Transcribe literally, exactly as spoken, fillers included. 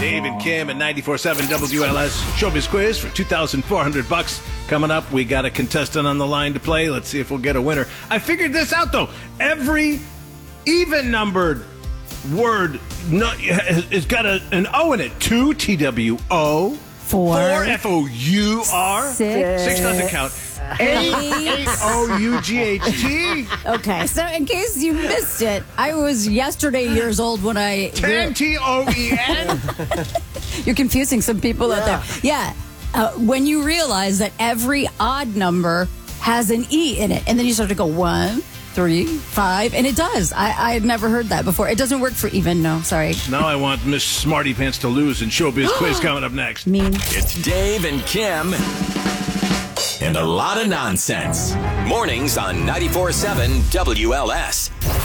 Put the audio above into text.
Dave and Kim at ninety-four point seven W L S Showbiz Quiz for two thousand four hundred bucks. Coming up, we got a contestant on the line to play. Let's see if we'll get a winner. I figured this out, though. Every even-numbered word no, has got a, an O in it. Two, T W O. Four. Four, F O U R. Six. Six doesn't count. Eight, Eight. O U G H T. Okay, so in case you missed it, I was yesterday years old when I... Ten, T O E N. You're confusing some people out there. Yeah, uh, when you realize that every odd number has an E in it, and then you start to go one, three, five, and it does. I, I had never heard that before. It doesn't work for even, no, sorry. Now I want Miss Smarty Pants to lose in Showbiz Quiz coming up next. Mean. It's Dave and Kim and a lot of nonsense. Mornings on ninety-four point seven W L S.